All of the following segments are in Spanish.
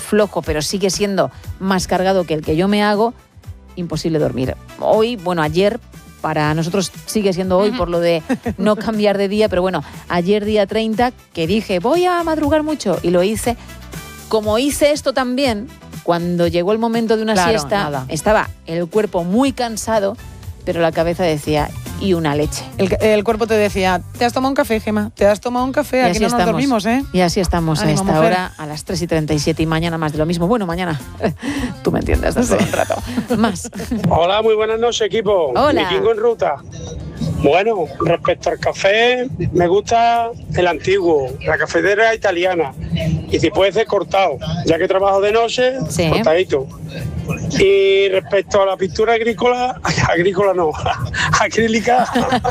flojo, pero sigue siendo más cargado que el que yo me hago, imposible dormir. Hoy, bueno, ayer, para nosotros sigue siendo hoy por lo de no cambiar de día, pero bueno, ayer día 30, que dije, voy a madrugar mucho, y lo hice. Como hice esto también, cuando llegó el momento de una siesta, estaba el cuerpo muy cansado, pero la cabeza decía, y una leche. El cuerpo te decía, ¿te has tomado un café, Gemma? ¿Te has tomado un café? Aquí no nos dormimos, ¿eh? Y así estamos a esta hora, a las 3:37, y mañana más de lo mismo. Bueno, mañana, tú me entiendes, dentro de un rato. Más. Hola, muy buenas noches, equipo. Hola. Vikingo en ruta. Bueno, respecto al café, me gusta el antiguo, la cafetera italiana. Y si puede ser cortado, ya que trabajo de noche, cortadito. Y respecto a la pintura agrícola no, acrílica,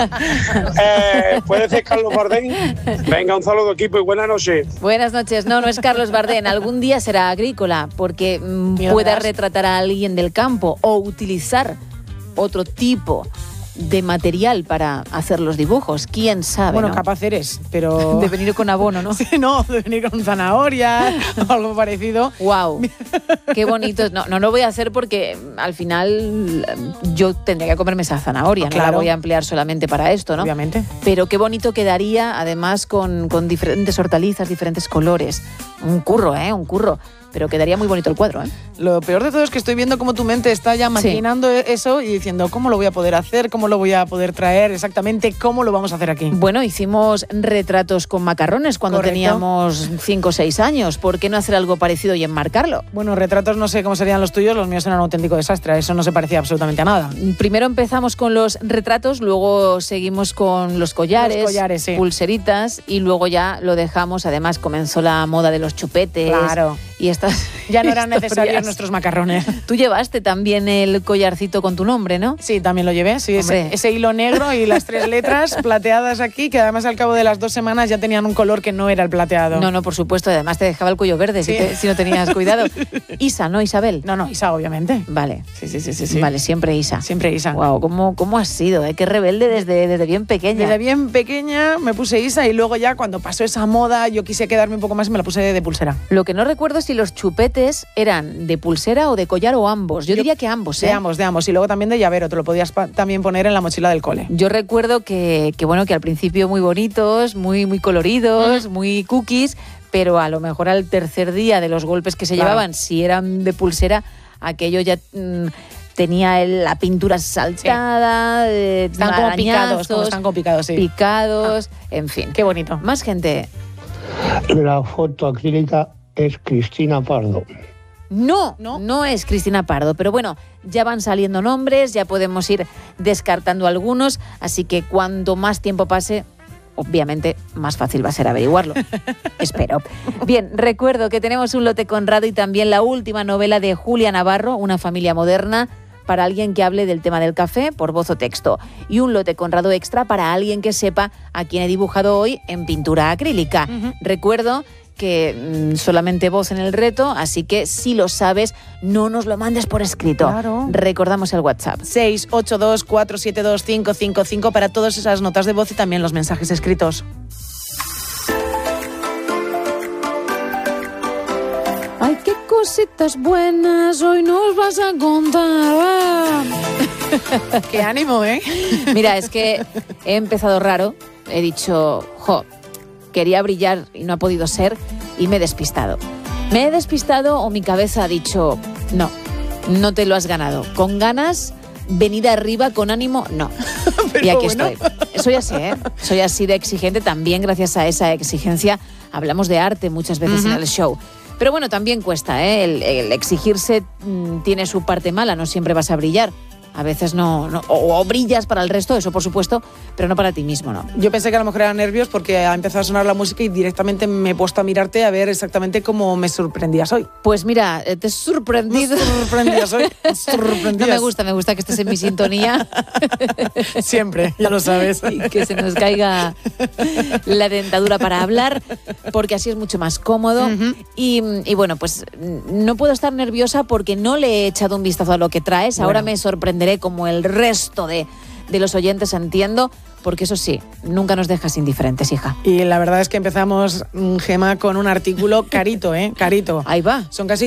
puede ser Carlos Bardén. Venga, un saludo, equipo, y buenas noches. Buenas noches. No es Carlos Bardén. Algún día será agrícola, porque pueda retratar a alguien del campo o utilizar otro tipo de material para hacer los dibujos. ¿Quién sabe? Bueno, ¿no? capaz eres, pero... De venir con abono, ¿no? Sí, no, de venir con zanahoria o algo parecido. ¡Wow! ¡Qué bonito! No lo voy a hacer porque al final yo tendría que comerme esa zanahoria. Claro. No la voy a emplear solamente para esto, ¿no? Obviamente. Pero qué bonito quedaría, además, con diferentes hortalizas, diferentes colores. Un curro, un curro. Pero quedaría muy bonito el cuadro, ¿eh? Lo peor de todo es que estoy viendo cómo tu mente está ya maquinando eso y diciendo, ¿cómo lo voy a poder hacer? ¿Cómo lo voy a poder traer? Exactamente, ¿cómo lo vamos a hacer aquí? Bueno, hicimos retratos con macarrones cuando teníamos 5 o 6 años. ¿Por qué no hacer algo parecido y enmarcarlo? Bueno, retratos no sé cómo serían los tuyos, los míos eran un auténtico desastre. Eso no se parecía absolutamente a nada. Primero empezamos con los retratos, luego seguimos con los collares, pulseritas, y luego ya lo dejamos. Además, comenzó la moda de los chupetes. Claro. Y estas ya no eran necesarios nuestros macarrones. Tú llevaste también el collarcito con tu nombre, ¿no? Sí, también lo llevé, sí, ese hilo negro y las 3 letras plateadas aquí, que además al cabo de las 2 semanas ya tenían un color que no era el plateado. No, por supuesto, además te dejaba el cuello verde si no tenías cuidado. Isa, ¿no, Isabel? No, Isa, obviamente. Vale. Sí. Vale, siempre Isa. Siempre Isa. Wow, ¿cómo has sido? Qué rebelde desde bien pequeña. Desde bien pequeña me puse Isa y luego ya cuando pasó esa moda yo quise quedarme un poco más y me la puse de pulsera. Lo que no recuerdo es si los chupetes eran de pulsera o de collar o ambos. Yo diría que ambos, ¿eh? De ambos. Y luego también de llavero, te lo podías también poner en la mochila del cole. Yo recuerdo que al principio muy bonitos, muy coloridos, muy cookies, pero a lo mejor al tercer día de los golpes que se llevaban, si eran de pulsera, aquello ya... tenía la pintura saltada, están como picados, sí. Picados, en fin. Qué bonito. Más gente. La foto acrílica es Cristina Pardo. No es Cristina Pardo, pero bueno, ya van saliendo nombres, ya podemos ir descartando algunos, así que cuanto más tiempo pase, obviamente más fácil va a ser averiguarlo. Espero. Bien, recuerdo que tenemos un lote Conrado y también la última novela de Julia Navarro, Una familia moderna, para alguien que hable del tema del café por voz o texto. Y un lote Conrado extra para alguien que sepa a quién he dibujado hoy en pintura acrílica. Recuerdo que solamente voz en el reto, así que si lo sabes, no nos lo mandes por escrito. Claro. Recordamos el WhatsApp. 682-472-555 para todas esas notas de voz y también los mensajes escritos. ¡Ay, qué cositas buenas hoy nos vas a contar! ¡Qué ánimo, eh! Mira, es que he empezado raro. He dicho, quería brillar y no ha podido ser, y me he despistado. Me he despistado o mi cabeza ha dicho, no te lo has ganado. Con ganas, venida arriba, con ánimo, no. Y aquí estoy. Soy así, Soy así de exigente. También gracias a esa exigencia hablamos de arte muchas veces en el show. Pero bueno, también cuesta, el exigirse tiene su parte mala, no siempre vas a brillar. A veces no o brillas para el resto, eso por supuesto, pero no para ti mismo, ¿no? Yo pensé que a lo mejor eran nervios porque ha empezado a sonar la música y directamente me he puesto a mirarte a ver exactamente cómo me sorprendías hoy. Pues mira, te he sorprendido. Me sorprendías hoy. No me gusta que estés en mi sintonía. Siempre, ya lo sabes. Y que se nos caiga la dentadura para hablar, porque así es mucho más cómodo. Y bueno, pues no puedo estar nerviosa porque no le he echado un vistazo a lo que traes. Ahora me sorprenderé como el resto de los oyentes, entiendo, porque eso sí, nunca nos dejas indiferentes, hija. Y la verdad es que empezamos, Gemma, con un artículo carito, Carito. Ahí va. Son casi